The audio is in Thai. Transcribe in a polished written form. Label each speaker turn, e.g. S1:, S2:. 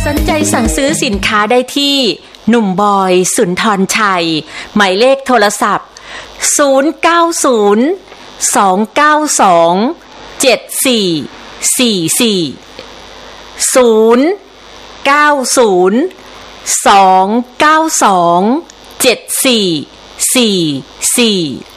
S1: สนใจสั่งซื้อสินค้าได้ที่หนุ่มบอยสุนทรชัยหมายเลขโทรศัพท์0902927444 0902927444